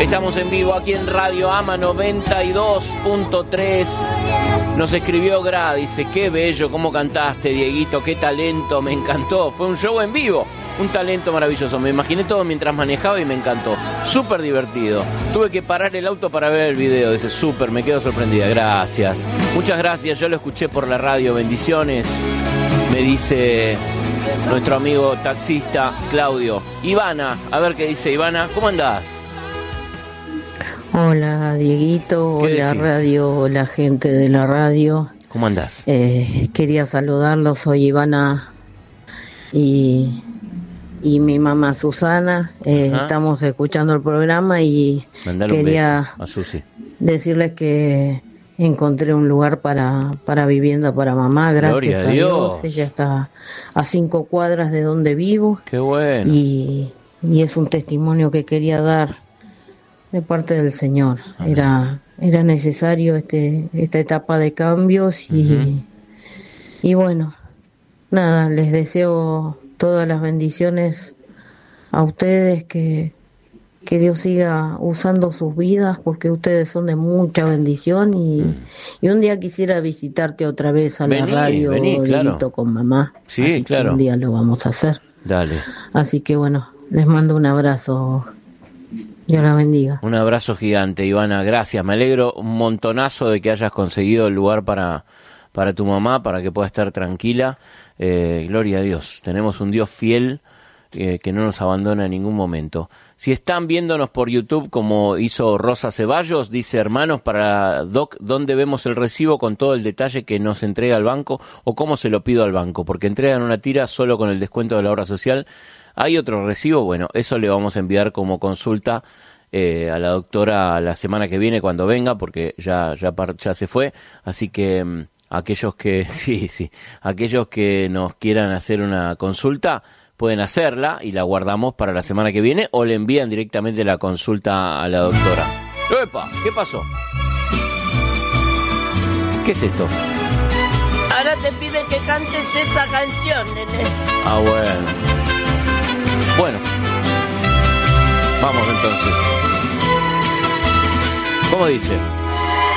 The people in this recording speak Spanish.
Estamos en vivo aquí en Radio Ama 92.3. Nos escribió Gra, dice, qué bello, cómo cantaste, Dieguito, qué talento, me encantó. Fue un show en vivo, un talento maravilloso. Me imaginé todo mientras manejaba y me encantó. Súper divertido. Tuve que parar el auto para ver el video. Dice, súper, me quedo sorprendida. Gracias. Muchas gracias. Yo lo escuché por la radio. Bendiciones. Me dice nuestro amigo taxista Claudio. Ivana, a ver qué dice Ivana. ¿Cómo andás? Hola Dieguito, hola decís? Radio, hola gente de la radio. ¿Cómo andás? Quería saludarlos, soy Ivana y mi mamá Susana. Estamos escuchando el programa y mandale quería un beso a Susi. Decirles que encontré un lugar para vivienda para mamá, gracias a Dios. Ella está a 5 cuadras de donde vivo. Qué bueno. Y es un testimonio que quería dar de parte del Señor. Era necesario esta etapa de cambios y bueno, nada, les deseo todas las bendiciones a ustedes, que Dios siga usando sus vidas, porque ustedes son de mucha bendición y un día quisiera visitarte otra vez a la radio, claro, con mamá. Sí, así claro. Que un día lo vamos a hacer. Dale. Así que bueno, les mando un abrazo. Dios la bendiga. Un abrazo gigante, Ivana, gracias. Me alegro un montonazo de que hayas conseguido el lugar para tu mamá, para que pueda estar tranquila. Gloria a Dios. Tenemos un Dios fiel que no nos abandona en ningún momento. Si están viéndonos por YouTube, como hizo Rosa Ceballos, dice, hermanos, para Doc, ¿dónde vemos el recibo con todo el detalle que nos entrega el banco o cómo se lo pido al banco? Porque entregan una tira solo con el descuento de la obra social. ¿Hay otro recibo? Bueno, eso le vamos a enviar como consulta a la doctora la semana que viene cuando venga, porque ya se fue. Así que aquellos que aquellos que nos quieran hacer una consulta pueden hacerla y la guardamos para la semana que viene o le envían directamente la consulta a la doctora. ¡Epa! ¿Qué pasó? ¿Qué es esto? Ahora te piden que cantes esa canción, nene. Ah, bueno. Bueno, vamos entonces. ¿Cómo dice?